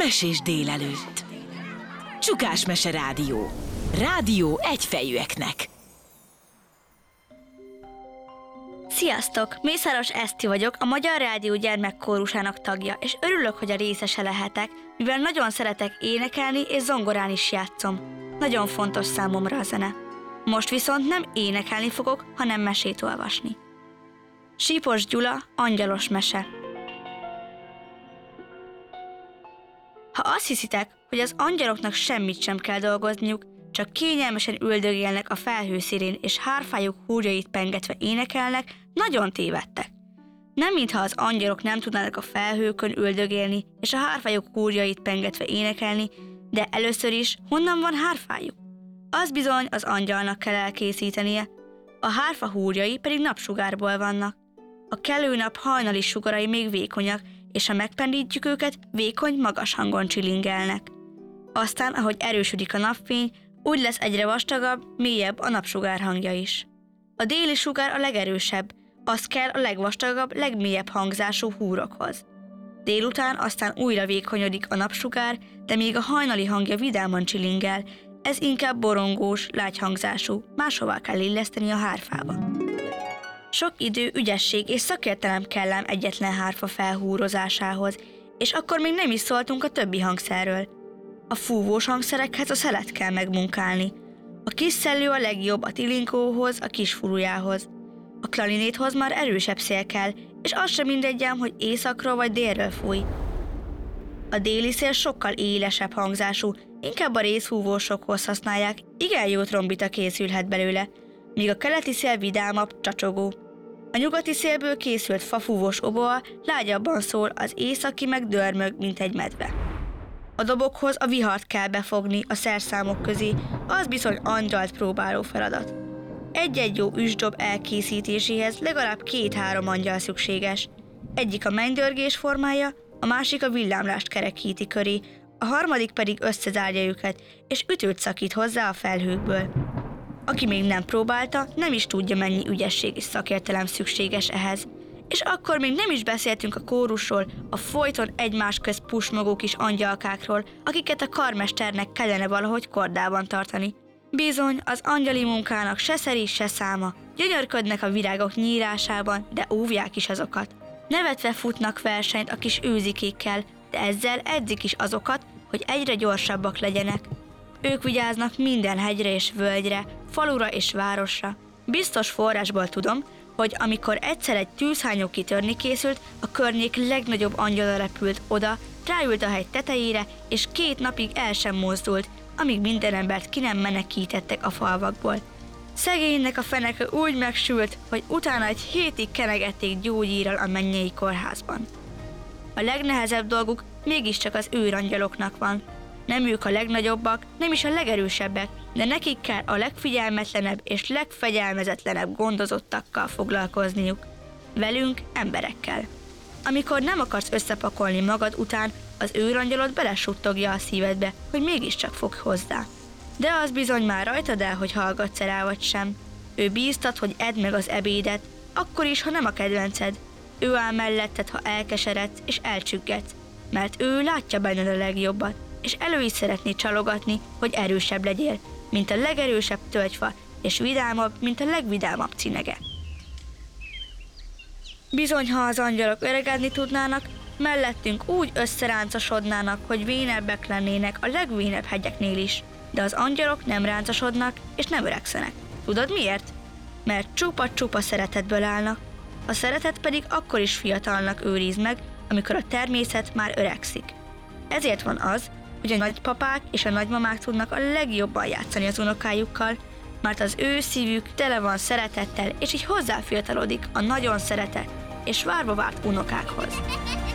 Mesés délelőtt. Csukás Mese Rádió. Rádió egyfejűeknek. Sziasztok! Mészáros Eszti vagyok, a Magyar Rádió gyermekkórusának tagja, és örülök, hogy a részese lehetek, mivel nagyon szeretek énekelni és zongorán is játszom. Nagyon fontos számomra a zene. Most viszont nem énekelni fogok, hanem mesét olvasni. Sípos Gyula, Angyalos mese. Ha azt hiszitek, hogy az angyaloknak semmit sem kell dolgozniuk, csak kényelmesen üldögélnek a felhőszélén és hárfájuk húrjait pengetve énekelnek, nagyon tévedtek. Nem mintha az angyalok nem tudnának a felhőkön üldögélni és a hárfájuk húrjait pengetve énekelni, de először is honnan van hárfájuk? Az bizony az angyalnak kell elkészítenie, a hárfa húrjai pedig napsugárból vannak. A kelő nap hajnali sugarai még vékonyak, és ha megpendítjük őket, vékony, magas hangon csilingelnek. Aztán, ahogy erősödik a napfény, úgy lesz egyre vastagabb, mélyebb a napsugár hangja is. A déli sugár a legerősebb, az kell a legvastagabb, legmélyebb hangzású húrokhoz. Délután aztán újra vékonyodik a napsugár, de még a hajnali hangja vidáman csilingel, ez inkább borongós, lágy hangzású, máshová kell illeszteni a hárfába. Sok idő, ügyesség és szakértelem kell ám egyetlen hárfa felhúrozásához, és akkor még nem is szóltunk a többi hangszerről. A fúvós hangszerekhez a szelet kell megmunkálni. A kis szellő a legjobb a tilinkóhoz, a kis furujához. A klarinéthoz már erősebb szél kell, és az sem mindegy ám, hogy északról vagy délről fúj. A déli szél sokkal élesebb hangzású, inkább a részfúvósokhoz használják, igen jó trombita készülhet belőle, míg a keleti szél vidámabb, csacsogó. A nyugati szélből készült fafúvós oboa lágyabban szól, az északi meg dörmög, mint egy medve. A dobokhoz a vihart kell befogni a szerszámok közé, az bizony angyalt próbáló feladat. Egy-egy jó üsdob elkészítéséhez legalább 2-3 angyal szükséges. Egyik a mennydörgés formája, a másik a villámlást kerekíti köré, a harmadik pedig összezárja őket, és ütőt szakít hozzá a felhőkből. Aki még nem próbálta, nem is tudja, mennyi ügyesség és szakértelem szükséges ehhez. És akkor még nem is beszéltünk a kórusról, a folyton egymás közt pusmogó kis angyalkákról, akiket a karmesternek kellene valahogy kordában tartani. Bizony, az angyali munkának se szeri, se száma. Gyönyörködnek a virágok nyírásában, de óvják is azokat. Nevetve futnak versenyt a kis őzikékkel, de ezzel edzik is azokat, hogy egyre gyorsabbak legyenek. Ők vigyáznak minden hegyre és völgyre, falura és városra. Biztos forrásból tudom, hogy amikor egyszer egy tűzhányó kitörni készült, a környék legnagyobb angyala repült oda, ráült a hegy tetejére, és 2 napig el sem mozdult, amíg minden embert ki nem menekítettek a falvakból. Szegénynek a feneke úgy megsült, hogy utána egy hétig kenegették gyógyírral a mennyei kórházban. A legnehezebb dolguk mégiscsak az őrangyaloknak van. Nem ők a legnagyobbak, nem is a legerősebbek, de nekik kell a legfigyelmetlenebb és legfegyelmezetlenebb gondozottakkal foglalkozniuk. Velünk, emberekkel. Amikor nem akarsz összepakolni magad után, az őrangyalod belesuttogja a szívedbe, hogy mégiscsak fogj hozzá. De az bizony már rajtad el, hogy hallgatsz rá vagy sem. Ő bíztat, hogy edd meg az ebédet, akkor is, ha nem a kedvenced. Ő áll melletted, ha elkeseredsz és elcsüggetsz, mert ő látja benned a legjobbat, és elő is szeretné csalogatni, hogy erősebb legyél, mint a legerősebb tölgyfa, és vidámabb, mint a legvidámabb cinege. Bizony, ha az angyalok öregedni tudnának, mellettünk úgy összeráncosodnának, hogy vénebbek lennének a legvénebb hegyeknél is. De az angyalok nem ráncosodnak, és nem öregszenek. Tudod miért? Mert csupa-csupa szeretetből állnak. A szeretet pedig akkor is fiatalnak őriz meg, amikor a természet már öregszik. Ezért van az, hogy a nagypapák és a nagymamák tudnak a legjobban játszani az unokájukkal, mert az ő szívük tele van szeretettel, és így hozzáfiatalodik a nagyon szeretett és várva várt unokákhoz.